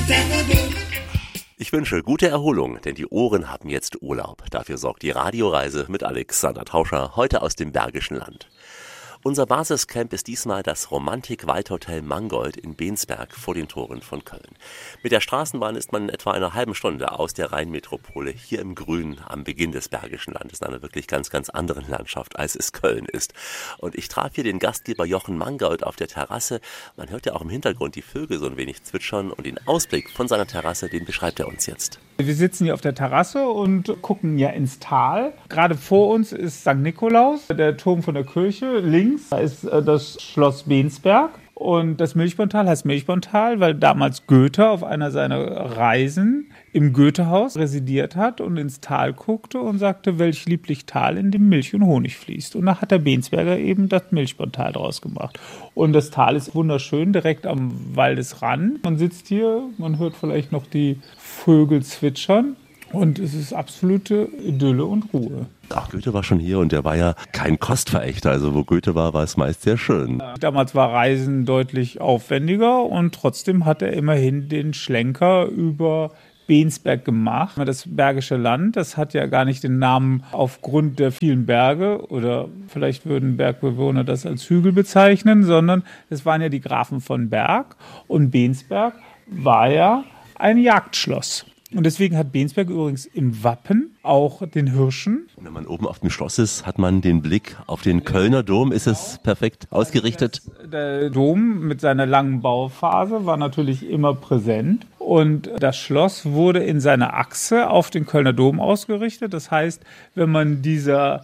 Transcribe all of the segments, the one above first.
Ich wünsche gute Erholung, denn die Ohren haben jetzt Urlaub. Dafür sorgt die Radioreise mit Alexander Tauscher, heute aus dem Bergischen Land. Unser Basiscamp ist diesmal das Romantik-Waldhotel Mangold in Bensberg vor den Toren von Köln. Mit der Straßenbahn ist man in etwa einer halben Stunde aus der Rheinmetropole hier im Grünen am Beginn des Bergischen Landes, in einer wirklich ganz, ganz anderen Landschaft, als es Köln ist. Und ich traf hier den Gastgeber Jochen Mangold auf der Terrasse. Man hört ja auch im Hintergrund die Vögel so ein wenig zwitschern und den Ausblick von seiner Terrasse, den beschreibt er uns jetzt. Wir sitzen hier auf der Terrasse und gucken ja ins Tal. Gerade vor uns ist St. Nikolaus, der Turm von der Kirche. Links ist das Schloss Bensberg. Und das Milchborntal heißt Milchborntal, weil damals Goethe auf einer seiner Reisen im Goethehaus residiert hat und ins Tal guckte und sagte, welch lieblich Tal, in dem Milch und Honig fließt. Und da hat der Bensberger eben das Milchborntal draus gemacht. Und das Tal ist wunderschön, direkt am Waldesrand. Man sitzt hier, man hört vielleicht noch die Vögel zwitschern. Und es ist absolute Idylle und Ruhe. Ach, Goethe war schon hier und der war ja kein Kostverächter. Also wo Goethe war, war es meist sehr schön. Damals war Reisen deutlich aufwendiger und trotzdem hat er immerhin den Schlenker über Bensberg gemacht. Das Bergische Land, das hat ja gar nicht den Namen aufgrund der vielen Berge oder vielleicht würden Bergbewohner das als Hügel bezeichnen, sondern es waren ja die Grafen von Berg und Bensberg war ja ein Jagdschloss. Und deswegen hat Bensberg übrigens im Wappen auch den Hirschen. Wenn man oben auf dem Schloss ist, hat man den Blick auf den Kölner Dom. Ist es perfekt ausgerichtet? Der Dom mit seiner langen Bauphase war natürlich immer präsent. Und das Schloss wurde in seiner Achse auf den Kölner Dom ausgerichtet. Das heißt, wenn man dieser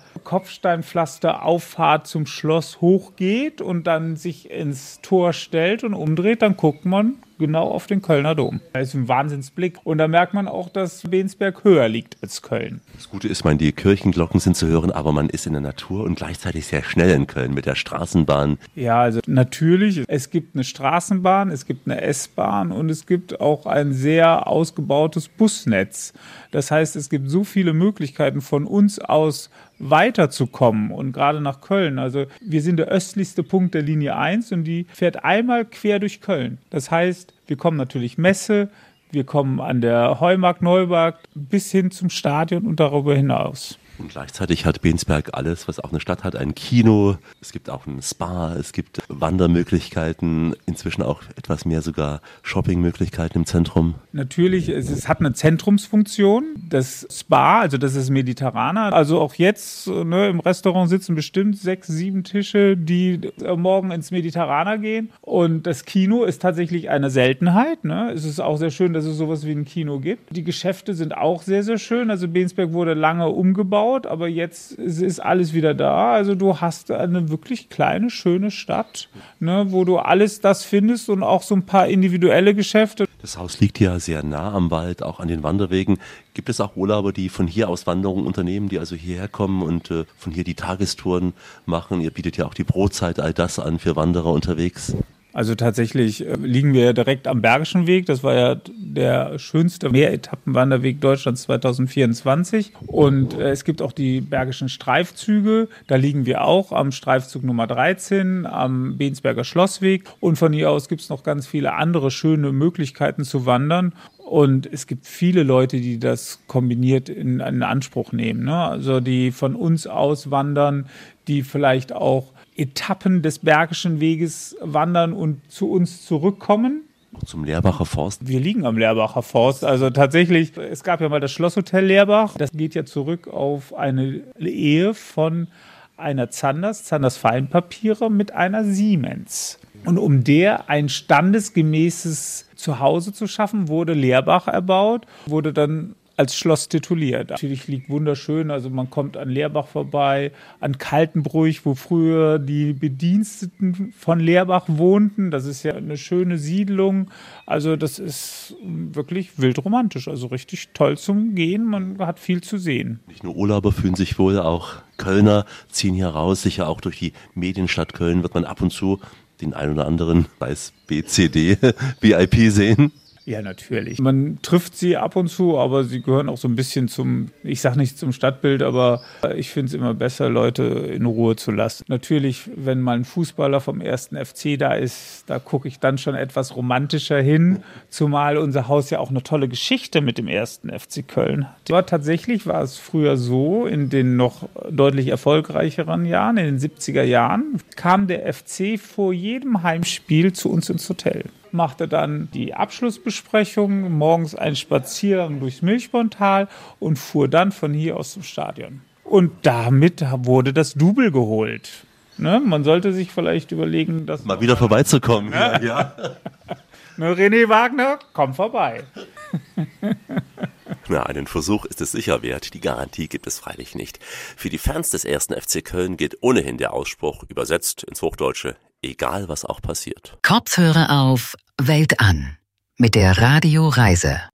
Kopfsteinpflasterauffahrt zum Schloss hochgeht und dann sich ins Tor stellt und umdreht, dann guckt man genau auf den Kölner Dom. Das ist ein Wahnsinnsblick. Und da merkt man auch, dass Bensberg höher liegt als Köln. Das Gute ist, die Kirchenglocken sind zu hören, aber man ist in der Natur und gleichzeitig sehr schnell in Köln mit der Straßenbahn. Ja, also natürlich, es gibt eine Straßenbahn, es gibt eine S-Bahn und es gibt auch ein sehr ausgebautes Busnetz. Das heißt, es gibt so viele Möglichkeiten von uns aus weiterzukommen und gerade nach Köln. Also wir sind der östlichste Punkt der Linie 1 und die fährt einmal quer durch Köln. Das heißt, wir kommen natürlich Messe, wir kommen an der Heumarkt-Neumarkt bis hin zum Stadion und darüber hinaus. Und gleichzeitig hat Bensberg alles, was auch eine Stadt hat, ein Kino, es gibt auch ein Spa, es gibt Wandermöglichkeiten, inzwischen auch etwas mehr sogar Shoppingmöglichkeiten im Zentrum. Natürlich, es hat eine Zentrumsfunktion, das Spa, also das ist mediterraner, also auch jetzt im Restaurant sitzen bestimmt 6, 7 Tische, die morgen ins Mediterraner gehen und das Kino ist tatsächlich eine Seltenheit, Es ist auch sehr schön, dass es sowas wie ein Kino gibt. Die Geschäfte sind auch sehr, sehr schön, also Bensberg wurde lange umgebaut, aber jetzt ist alles wieder da. Also du hast eine wirklich kleine, schöne Stadt, wo du alles das findest und auch so ein paar individuelle Geschäfte. Das Haus liegt ja sehr nah am Wald, auch an den Wanderwegen. Gibt es auch Urlauber, die von hier aus Wanderungen unternehmen, die also hierher kommen und von hier die Tagestouren machen? Ihr bietet ja auch die Brotzeit, all das an für Wanderer unterwegs. Also tatsächlich liegen wir direkt am Bergischen Weg. Das war ja der schönste Mehretappenwanderweg Deutschlands 2024. Und es gibt auch die Bergischen Streifzüge. Da liegen wir auch am Streifzug Nummer 13, am Bensberger Schlossweg. Und von hier aus gibt es noch ganz viele andere schöne Möglichkeiten zu wandern. Und es gibt viele Leute, die das kombiniert in Anspruch nehmen. Also die von uns aus wandern, die vielleicht auch Etappen des Bergischen Weges wandern und zu uns zurückkommen. Zum Lehrbacher Forst? Wir liegen am Lehrbacher Forst. Also tatsächlich, es gab ja mal das Schlosshotel Lehrbach. Das geht ja zurück auf eine Ehe von einer Zanders Feinpapiere mit einer Siemens. Und um der ein standesgemäßes Zuhause zu schaffen, wurde Lehrbach erbaut, wurde dann als Schloss tituliert. Natürlich liegt wunderschön, also man kommt an Lehrbach vorbei, an Kaltenbruch, wo früher die Bediensteten von Lehrbach wohnten. Das ist ja eine schöne Siedlung. Also das ist wirklich wildromantisch, also richtig toll zum Gehen. Man hat viel zu sehen. Nicht nur Urlauber fühlen sich wohl, auch Kölner ziehen hier raus. Sicher auch durch die Medienstadt Köln wird man ab und zu den ein oder anderen, sei es BCD, VIP sehen. Ja, natürlich. Man trifft sie ab und zu, aber sie gehören auch so ein bisschen ich sag nicht zum Stadtbild, aber ich finde es immer besser, Leute in Ruhe zu lassen. Natürlich, wenn mal ein Fußballer vom 1. FC da ist, da gucke ich dann schon etwas romantischer hin, zumal unser Haus ja auch eine tolle Geschichte mit dem 1. FC Köln hat. Aber tatsächlich war es früher so, in den noch deutlich erfolgreicheren Jahren, in den 70er Jahren, kam der FC vor jedem Heimspiel zu uns ins Hotel. Machte dann die Abschlussbesprechung, morgens einen Spaziergang durchs Milchbontal und fuhr dann von hier aus zum Stadion. Und damit wurde das Double geholt. Ne? Man sollte sich vielleicht überlegen, dass... Mal wieder vorbeizukommen. Ne? Ja. Ne, René Wagner, komm vorbei. Na, einen Versuch ist es sicher wert. Die Garantie gibt es freilich nicht. Für die Fans des 1. FC Köln gilt ohnehin der Ausspruch, übersetzt ins Hochdeutsche, egal was auch passiert. Kopfhörer auf, Welt an. Mit der Radio Reise.